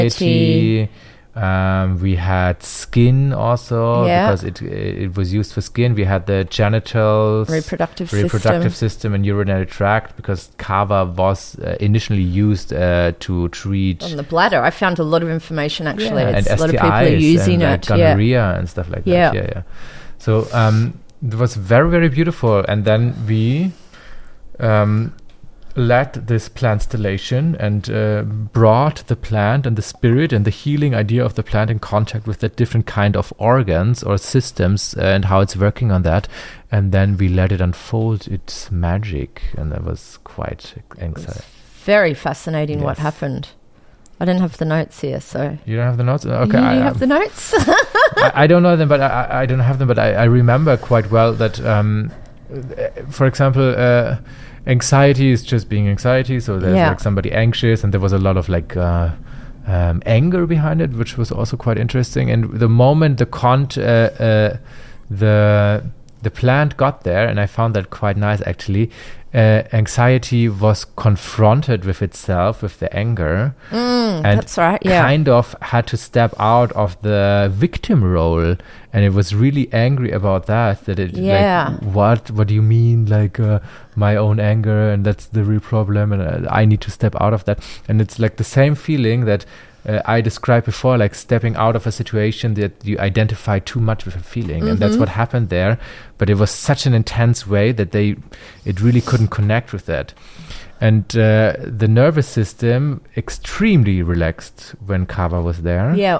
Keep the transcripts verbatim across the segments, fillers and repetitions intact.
anxiety. Um, we had skin also Yeah. because it it was used for skin. We had the genitals, Reproductive reproductive system. system, and urinary tract because kava was uh, initially used uh, to treat On the bladder. I found a lot of information actually. yeah, It's, and a lot of S T Is people are using and, it. like, Yeah. gonorrhea and stuff like Yeah. that. Yeah, yeah. So um, it was very, very beautiful. And then we um, led this plant installation and uh, brought the plant and the spirit and the healing idea of the plant in contact with the different kind of organs or systems uh, and how it's working on that. And then we let it unfold its magic. And that was quite exciting. Very fascinating what Yes. happened. I don't have the notes here, so. You don't have the notes? Okay. You, I, you I- have the notes? I, I don't know them, but I, I- I don't have them. But I, I remember quite well that, um, uh, for example, uh, anxiety is just being anxiety. So there's Yeah. like somebody anxious, and there was a lot of like uh, um, anger behind it, which was also quite interesting. And the moment the cont, uh, uh, the the plant got there, and I found that quite nice actually. Uh, anxiety was confronted with itself, with the anger, Mm, and that's right, yeah. kind of had to step out of the victim role, and it was really angry about that. That it, Yeah. like, what, what do you mean, like uh, my own anger, and that's the real problem, and uh, I need to step out of that. And it's like the same feeling that uh, I described before, like stepping out of a situation that you identify too much with a feeling, and that's what happened there. But it was such an intense way that they, it really couldn't connect with that. And uh, the nervous system extremely relaxed when kava was there. Yeah.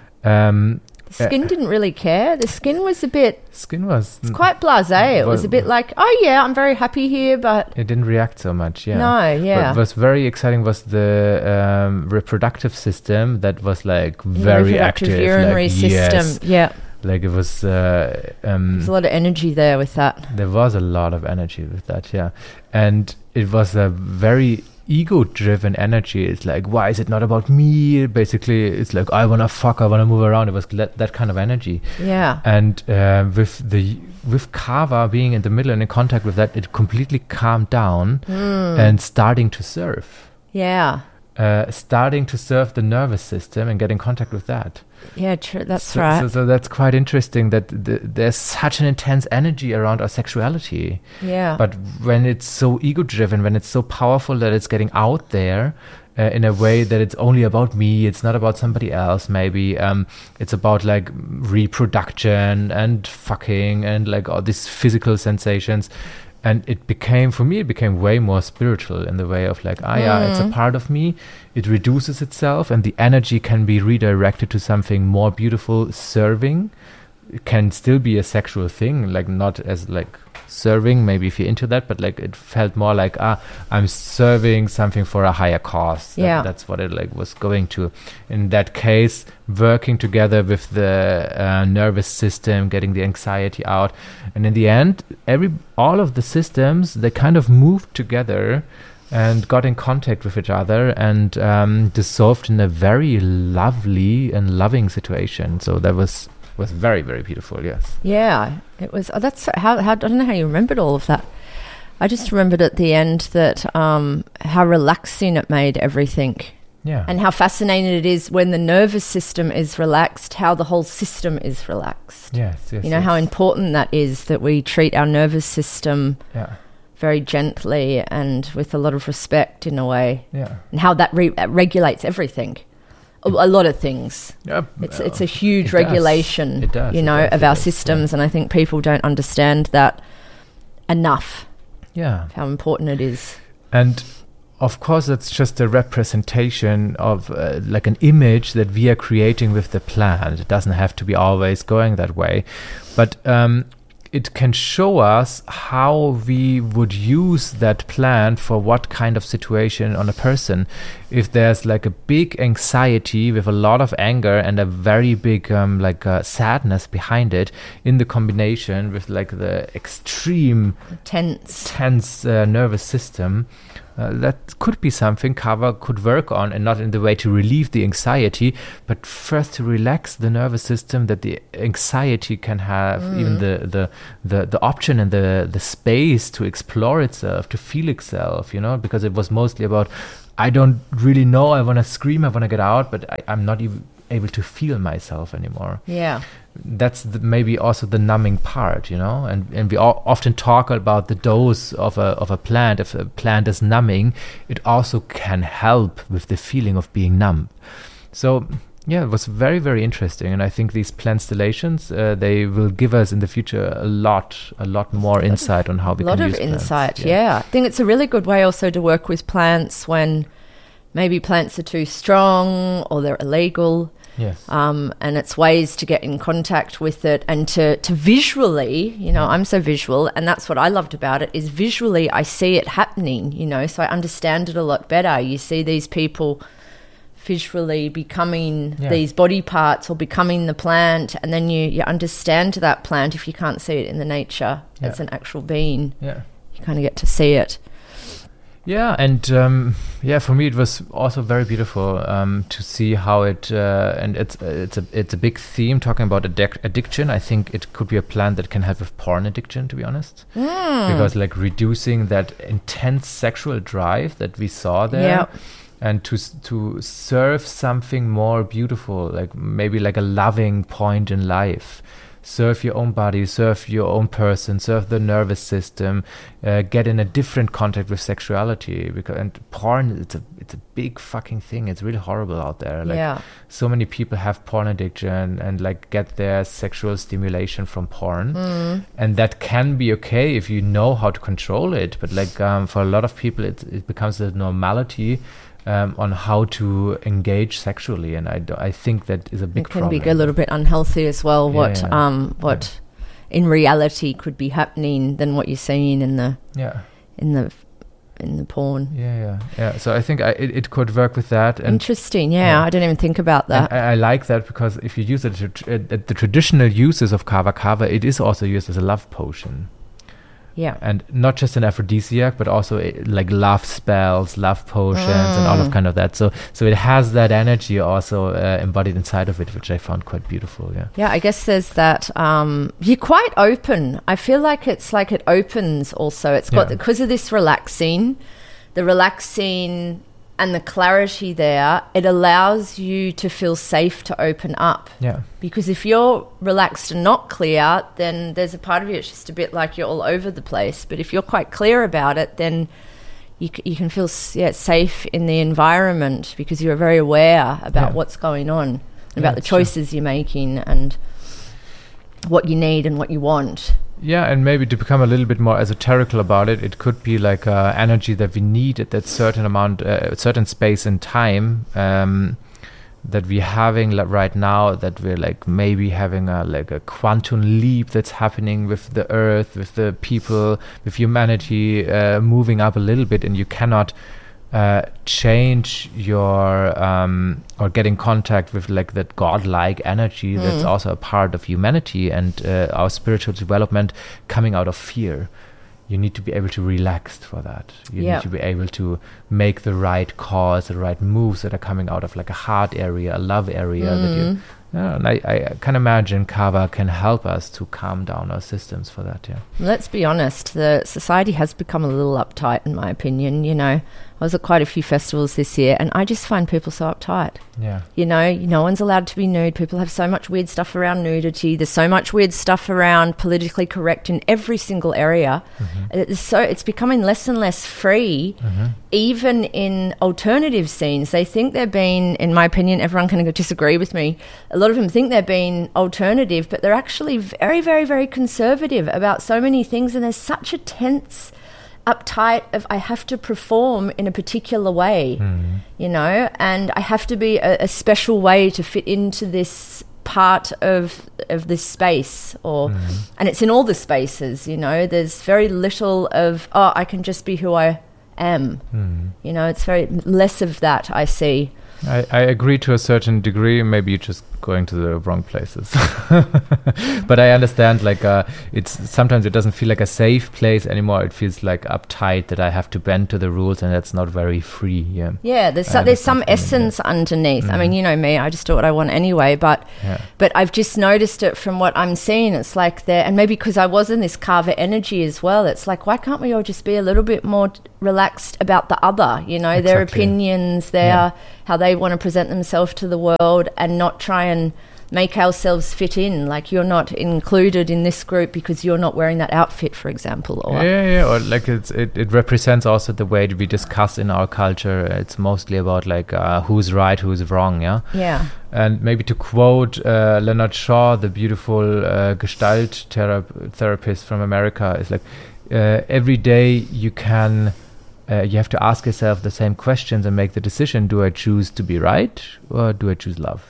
Um, The skin didn't really care. The skin was a bit, skin was it's quite blasé. It was well- a bit like, oh yeah, I'm very happy here, but it didn't react so much. Yeah. no, yeah. What was very exciting was the um, reproductive system that was like The very reproductive active. urinary like, system. Yes, Yeah. like it was. Uh, um, There's a lot of energy there with that. There was a lot of energy with that, yeah. And it was a very ego-driven energy. It's like, why is it not about me? Basically, it's like, I want to fuck, I want to move around. It was le- that kind of energy. Yeah. And uh, with the with kava being in the middle and in contact with that, it completely calmed down and starting to serve. Yeah. Uh, starting to serve the nervous system and get in contact with that. Yeah, true. That's so, right. So, so that's quite interesting that th- there's such an intense energy around our sexuality. yeah. But when it's so ego-driven, when it's so powerful that it's getting out there uh, in a way that it's only about me, it's not about somebody else, maybe. Um, it's about like reproduction and fucking and like all these physical sensations. And it became, for me, it became way more spiritual in the way of like, ah, yeah, it's a part of me. It reduces itself and the energy can be redirected to something more beautiful, serving. It can still be a sexual thing, like not as like serving, maybe if you're into that, but like it felt more like, ah, I'm serving something for a higher cause. That- Yeah. that's what it like was going to. In that case, working together with the uh, nervous system, getting the anxiety out. And in the end, every all of the systems, they kind of moved together and got in contact with each other and um, dissolved in a very lovely and loving situation. So that was was very, very beautiful, yes. Yeah, it was. Oh, that's how, how. I don't know how you remembered all of that. I just remembered at the end that um, how relaxing it made everything, Yeah. and how fascinating it is when the nervous system is relaxed. How the whole system is relaxed. yes, yes. You know yes. how important that is, that we treat our nervous system Yeah, very gently and with a lot of respect in a way, yeah. and how that re- uh, regulates everything. A, a lot of things. Yeah, It's well, it's a huge it does. regulation, It does, you it know, does, of it our does, systems, and I think people don't understand that enough, yeah. how important it is. And of course, it's just a representation of uh, like an image that we are creating with the plant. It doesn't have to be always going that way, but um, it can show us how we would use that plant for what kind of situation on a person. If there's like a big anxiety with a lot of anger and a very big um, like uh, sadness behind it, in the combination with like the extreme Tense. tense uh, nervous system, uh, that could be something kava could work on, and not in the way to relieve the anxiety, but first to relax the nervous system, that the anxiety can have even the, the the the option and the the space to explore itself, to feel itself, you know, because it was mostly about I don't really know. I want to scream. I want to get out, but I, I'm not even able to feel myself anymore. Yeah. That's the, maybe also the numbing part, you know. And and we all often talk about the dose of a of a plant. If a plant is numbing, it also can help with the feeling of being numb. So yeah, it was very, very interesting, and I think these plant stellations uh, they will give us in the future a lot, a lot more insight on how we can use plants. A lot of insight, yeah. yeah. I think it's a really good way also to work with plants when maybe plants are too strong or they're illegal. Yes. Um, and it's ways to get in contact with it and to, to visually, you know, I'm so visual, and that's what I loved about it, is visually I see it happening, you know, so I understand it a lot better. You see these people visually becoming yeah. these body parts or becoming the plant, and then you, you understand that plant if you can't see it in the nature yeah. as an actual being. Yeah. You kind of get to see it. Yeah, and um, yeah, for me it was also very beautiful um, to see how it uh, and it's uh, it's a it's a big theme talking about addic- addiction. I think it could be a plant that can help with porn addiction, to be honest, mm. because like reducing that intense sexual drive that we saw there. Yeah. And to to serve something more beautiful, like maybe like a loving point in life. Serve your own body, serve your own person, serve the nervous system, uh, get in a different contact with sexuality. Because and porn, it's a it's a big fucking thing. It's really horrible out there. Like yeah. so many people have porn addiction and like get their sexual stimulation from porn, mm. and that can be okay if you know how to control it. But like um, for a lot of people, it it becomes a normality. Um, on how to engage sexually, and I, do, I think that is a big problem. It can problem. be a little bit unhealthy as well. Yeah, what yeah. um what yeah. in reality could be happening than what you're seeing in the yeah in the in the porn. Yeah, yeah, yeah. So I think I, it, it could work with that. And interesting. Yeah, yeah, I didn't even think about that. I, I like that because if you use it, uh, the traditional uses of kava kava, it is also used as a love potion. Yeah. And not just an aphrodisiac, but also uh, like love spells, love potions, mm. and all of kind of that. So so it has that energy also uh, embodied inside of it, which I found quite beautiful. Yeah. Yeah, I guess there's that. Um, you're quite open. I feel like it's like it opens also. It's got, yeah. because of this relaxing, the relaxing and the clarity there, it allows you to feel safe to open up. Yeah. Because if you're relaxed and not clear, then there's a part of you, it's just a bit like you're all over the place. But if you're quite clear about it, then you c- you can feel yeah, safe in the environment because you're very aware about yeah. what's going on, and yeah, about the choices true. You're making and what you need and what you want. Yeah, and maybe to become a little bit more esoterical about it, it could be like uh, energy that we need at that certain amount, uh, certain space and time um, that we're having like right now. That we're like maybe having a like a quantum leap that's happening with the Earth, with the people, with humanity uh, moving up a little bit, and you cannot uh, change your um, or get in contact with like that godlike energy mm. that's also a part of humanity and uh, our spiritual development coming out of fear. You need to be able to relax for that. You yep. need to be able to make the right calls, the right moves that are coming out of like a heart area, a love area. Mm. That you, yeah, and I, I can imagine kava can help us to calm down our systems for that. Yeah. Let's be honest. The society has become a little uptight, in my opinion. You know, I was at quite a few festivals this year, and I just find people so uptight. Yeah. You know, no one's allowed to be nude. People have so much weird stuff around nudity. There's so much weird stuff around politically correct in every single area. Mm-hmm. It's so it's becoming less and less free, mm-hmm. even in alternative scenes. They think they're being, in my opinion, everyone can disagree with me. A lot of them think they're being alternative, but they're actually very, very, very conservative about so many things. And there's such a tense uptight of I have to perform in a particular way, mm. you know, and I have to be a, a special way to fit into this part of of this space, or mm. and it's in all the spaces, you know. There's very little of oh I can just be who I am, mm. you know. It's very less of that I see. I, I agree to a certain degree. Maybe you just going to the wrong places. But I understand, like, uh, it's sometimes it doesn't feel like a safe place anymore. It feels like uptight that I have to bend to the rules, and that's not very free. Yeah, yeah. There's so, there's some essence yeah. underneath. Mm. I mean, you know me, I just do what I want anyway. But yeah. but I've just noticed it from what I'm seeing. It's like there, and maybe because I was in this Kava energy as well. It's like, why can't we all just be a little bit more relaxed about the other? You know, exactly. their opinions, their yeah. how they want to present themselves to the world, and not try and make ourselves fit in. Like, you're not included in this group because you're not wearing that outfit, for example. Or yeah, yeah, or like it's, it, it represents also the way that we discuss in our culture. It's mostly about like uh, who's right, who's wrong, yeah? Yeah. And maybe to quote uh, Leonard Shaw, the beautiful uh, Gestalt thera- therapist from America, is like, uh, every day you can, uh, you have to ask yourself the same questions and make the decision, do I choose to be right or do I choose love?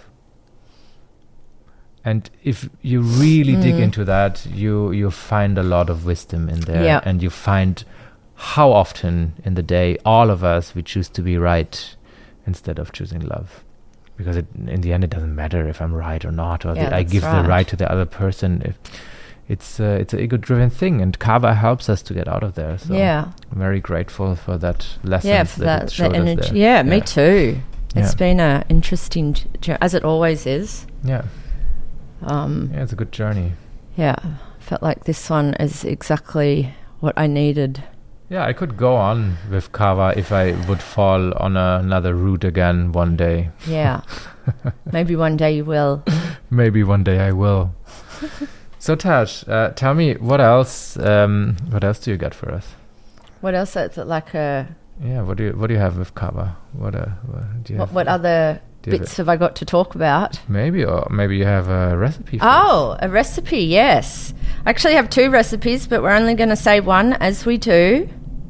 And if you really mm. dig into that, you you find a lot of wisdom in there. Yeah. And you find how often in the day, all of us, we choose to be right instead of choosing love. Because it, in the end, it doesn't matter if I'm right or not, or yeah, that I give right. the right to the other person. If it's uh, it's an ego-driven thing, and Kava helps us to get out of there. So yeah. I'm very grateful for that lesson. Yeah, for that, that, it showed that energy. us there. Yeah, yeah, me too. It's yeah. been an interesting journey, as it always is. Yeah. Um, yeah, it's a good journey. Yeah, felt like this one is exactly what I needed. Yeah, I could go on with Kava if I would fall on a, another route again one day. Yeah, maybe one day you will. Maybe one day I will. So Tash, uh, tell me, what else? Um, what else do you got for us? What else? Is it like a? Yeah, what do you what do you have with Kava? What uh, what, do you what, have? what other bits have I got to talk about? Maybe, or maybe you have a recipe for Oh, us. a recipe, yes. I actually have two recipes, but we're only going to say one as we do.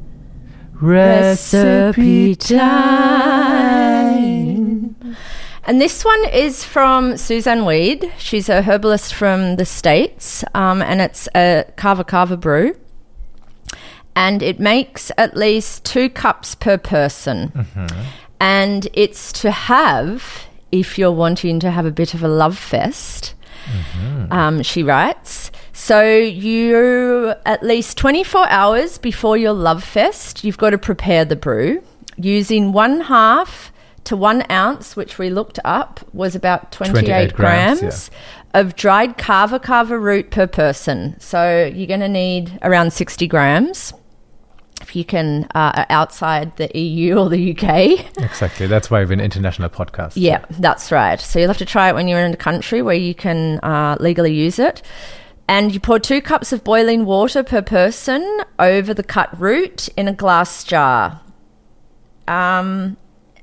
Recipe time. And this one is from Suzanne Weed. She's a herbalist from the States, um, and it's a Kava Kava brew. And it makes at least two cups per person. Mm-hmm. And it's to have, if you're wanting to have a bit of a love fest, mm-hmm. um, she writes. So you, at least twenty-four hours before your love fest, you've got to prepare the brew using one half to one ounce, which we looked up, was about twenty-eight, twenty-eight grams, grams yeah. of dried Kava Kava root per person. So you're going to need around sixty grams. If you can, uh, outside the E U or the U K. Exactly. That's why we have an international podcast. Yeah, that's right. So you'll have to try it when you're in a country where you can uh, legally use it. And you pour two cups of boiling water per person over the cut root in a glass jar. Um,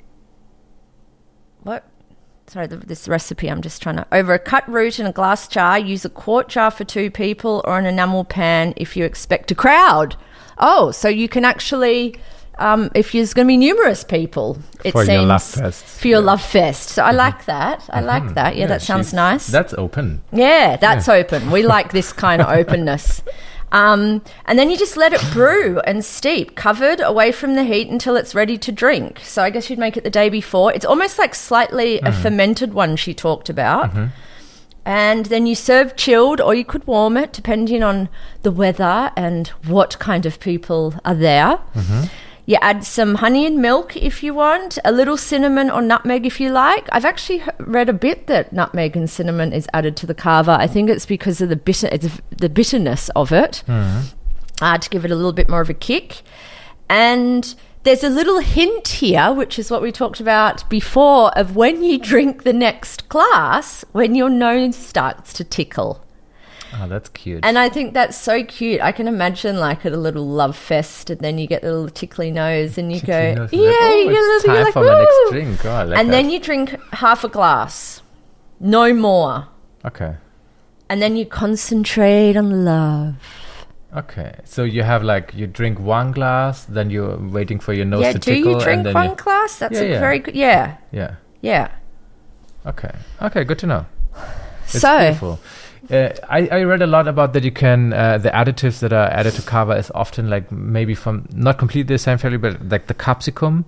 what? Sorry, the, this recipe, I'm just trying to... Over a cut root in a glass jar, use a quart jar for two people or an enamel pan if you expect a crowd. Oh, so you can actually, um, if there's going to be numerous people, it for seems. your love fest. For your yeah. love fest. So I mm-hmm. like that. I mm-hmm. like that. Yeah, yeah, that sounds nice. That's open. Yeah, that's yeah. open. We like this kind of openness. Um, and then you just let it brew and steep, covered away from the heat until it's ready to drink. So I guess you'd make it the day before. It's almost like slightly mm. a fermented one she talked about. Mm-hmm. And then you serve chilled, or you could warm it depending on the weather and what kind of people are there. Mm-hmm. You add some honey and milk if you want, a little cinnamon or nutmeg if you like. I've actually read a bit that nutmeg and cinnamon is added to the kava. I think it's because of the bitter, it's the bitterness of it, mm-hmm. uh, to give it a little bit more of a kick. And there's a little hint here, which is what we talked about before, of when you drink the next glass, when your nose starts to tickle. Oh, that's cute. And I think that's so cute. I can imagine like at a little love fest, and then you get the little tickly nose and you tickly go, nose, yeah, like, oh, you it's you're time like, for my next drink. Oh, I like and that. then you drink half a glass, no more. Okay. And then you concentrate on love. Okay, so you have like, you drink one glass, then you're waiting for your nose yeah, to tickle. Yeah, do you drink and one you... glass? That's yeah, a yeah. very good, yeah. Yeah. Yeah. Okay, okay, good to know. It's so, beautiful. Uh, I, I read a lot about that you can, uh, the additives that are added to kava is often like maybe from, not completely the same family, but like the capsicum.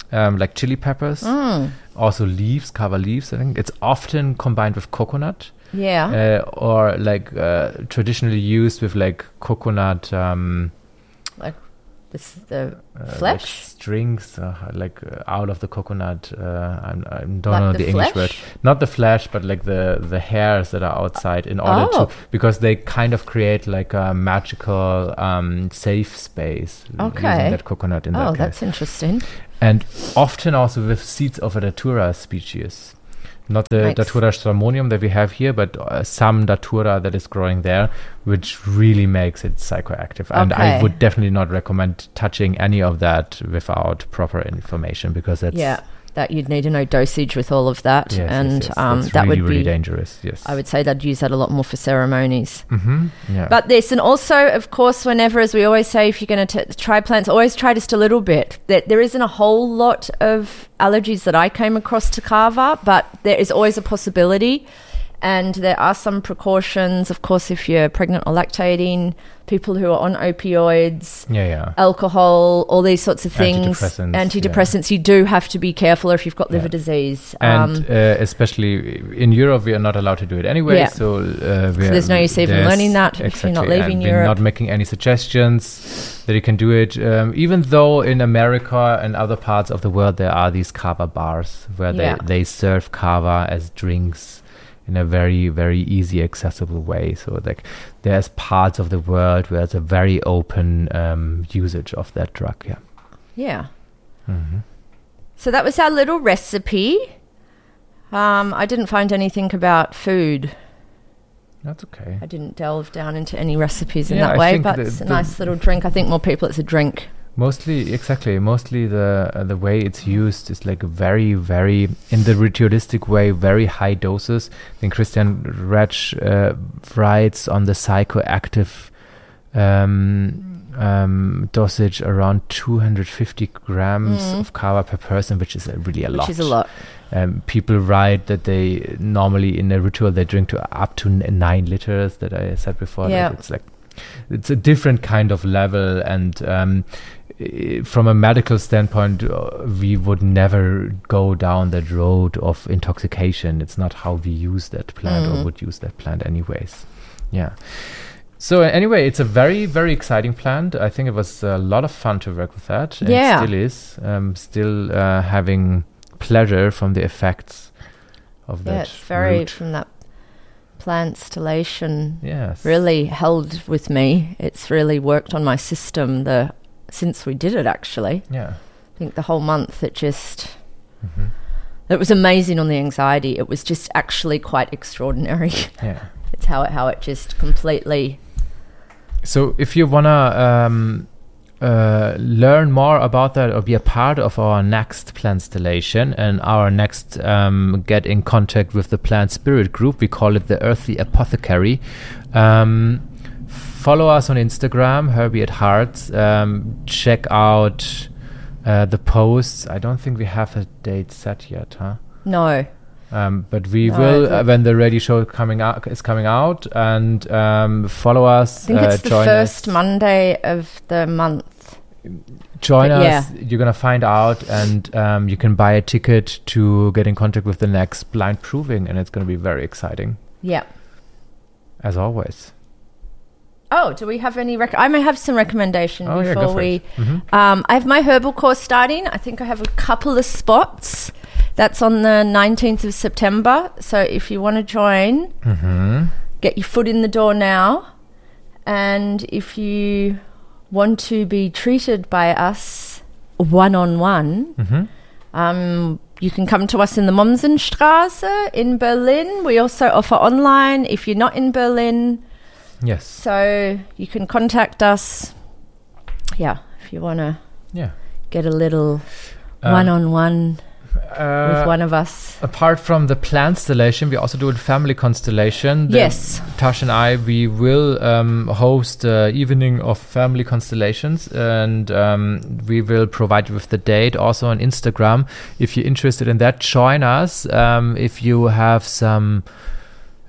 um, like chili peppers, Mm. also leaves, kava leaves. I think it's often combined with coconut, Yeah. uh, or like uh, traditionally used with like coconut. Um, Like this, the Uh, like flesh? strings, uh, like uh, out of the coconut. Uh, I'm, I don't Like know the the, English flesh? word. Not the flesh, but like the the hairs that are outside, in order Oh. to, because they kind of create like a magical um, safe space Okay. using that coconut in Oh, that case. that's interesting. And often also with seeds of a datura species. Not the Nice. Datura stramonium that we have here, but uh, some datura that is growing there, which really makes it psychoactive. And I Okay. would definitely not recommend touching any of that without proper information, because that's Yeah, that you'd need to know dosage with all of that, yes, yes, and yes, um, that's that really, would really be. dangerous. Yes, I would say they'd use that a lot more for ceremonies. Mm-hmm. Yeah, But this, and also, of course, whenever, as we always say, if you're going to try plants, always try just a little bit. There, there isn't a whole lot of allergies that I came across to kava, but there is always a possibility. And there are some precautions, of course, if you're pregnant or lactating, people who are on opioids, yeah, yeah. alcohol, all these sorts of things. Antidepressants, Antidepressants, you do have to be careful, or if you've got liver Yeah. disease. And Um, uh, especially in Europe, we are not allowed to do it anyway. Yeah. So, uh, we So there's no use even there's- learning that if you're exactly, not leaving and we're Europe. not making any suggestions that you can do it. Um, even though in America and other parts of the world there are these kava bars where Yeah. they, they serve kava as drinks in a very, very easy, accessible way. So like there's parts of the world where it's a very open um, usage of that drug. Yeah. yeah. hmm So that was our little recipe. Um, I didn't find anything about food. That's okay. I didn't delve down into any recipes in Yeah, that I way, think but the- it's a the- nice little drink. I think more people, it's a drink. Mostly, exactly. Mostly the uh, the way it's used is like very, very in the ritualistic way, very high doses. I think Christian Retsch uh, writes on the psychoactive um, um, dosage around two hundred fifty grams Mm. of kava per person, which is uh, really a Which lot. is a lot. Um, people write that they normally in a ritual they drink to up to n- nine liters. That I said before. Yeah. Like it's like it's a different kind of level, and um, i- from a medical standpoint, uh, we would never go down that road of intoxication. It's not how we use that plant Mm. or would use that plant anyways. Yeah. So uh, anyway, it's a very, very exciting plant. I think it was a lot of fun to work with that. and Yeah. It still is. Um, still uh, having pleasure from the effects of Yeah, that it's very, root. from that plant installation, Yes. really held with me. It's really worked on my system the since we did it, actually. Yeah. I think the whole month it just... Mhm. It was amazing on the anxiety. It was just actually quite extraordinary. Yeah. It's how it, how it just completely... So if you wanna um, uh, learn more about that or be a part of our next plant installation and our next um, get in contact with the plant spirit group, we call it the Earthly Apothecary. Um, follow us on Instagram, Herbie at Hearts. Um, check out uh, the posts. I don't think we have a date set yet, huh? No. Um, but we No, will I uh, when the ready show coming out is coming out, and um, follow us. I think uh, it's the join first us, Monday of the month. join but us. You're gonna find out, and um, you can buy a ticket to get in contact with the next blind proving, and it's gonna be very exciting, Yeah. as always. Oh, do we have any... Rec- I may have some recommendation Oh yeah, before go for we... it. Mhm. Um, I have my herbal course starting. I think I have a couple of spots. That's on the nineteenth of September. So if you want to join, Mhm. get your foot in the door now. And if you want to be treated by us one-on-one, Mhm. um, you can come to us in the Mommsenstraße in Berlin. We also offer online if you're not in Berlin. Yes. So you can contact us. Yeah, if you want to Yeah. get a little Um, one-on-one Uh, with one of us. Apart from the plant constellation, we also do a family constellation. The- Yes. Tash and I, we will um, host the evening of family constellations, and um, we will provide you with the date also on Instagram. If you're interested in that, join us. Um, if you have some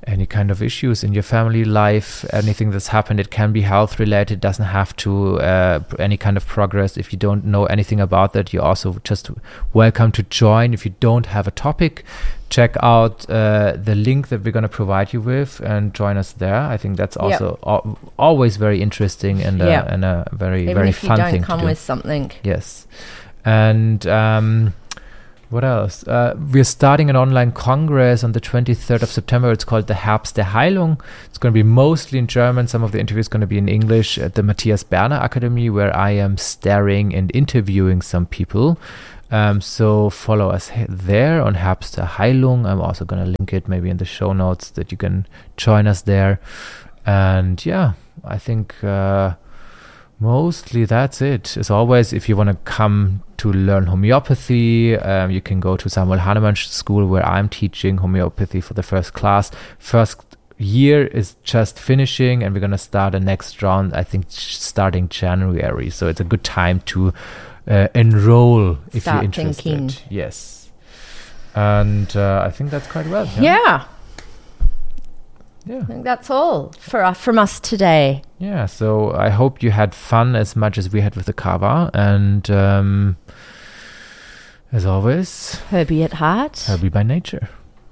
any kind of issues in your family life, anything that's happened. It can be health related, doesn't have to uh, any kind of progress. If you don't know anything about that, you're also just welcome to join. If you don't have a topic, check out uh, the link that we're going to provide you with and join us there. I think that's also yep. al- always very interesting and, yep. a, and a very, Even very if fun you don't thing come to do. with something. Yes. And um, what else? Uh, we're starting an online congress on the twenty-third of September. It's called the Herbst der Heilung. It's going to be mostly in German. Some of the interviews going to be in English at the Matthias Berner Academy, where I am starring and interviewing some people. Um, so follow us he- there on Herbst der Heilung. I'm also going to link it maybe in the show notes that you can join us there. And yeah, I think uh, mostly that's it. As always, if you want to come to learn homeopathy, um, you can go to Samuel Hahnemann School, where I'm teaching homeopathy for the first class. First year is just finishing, and we're going to start the next round, I think, starting January. So it's a good time to uh, enroll if Start you're interested. Thinking. Yes. And uh, I think that's quite well. Yeah. yeah. Yeah. I think that's all for uh, from us today. Yeah, so I hope you had fun as much as we had with the kava. And um, as always, Herbie at heart. Herbie by nature.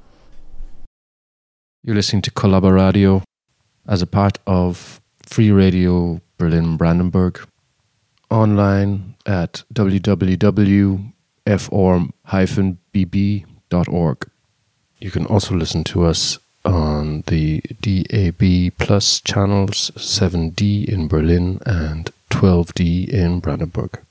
You're listening to Collaboradio as a part of Free Radio Berlin Brandenburg. Online at w w w dot f orm dash b b dot org. You can also listen to us on the D A B Plus channels seven D in Berlin and twelve D in Brandenburg.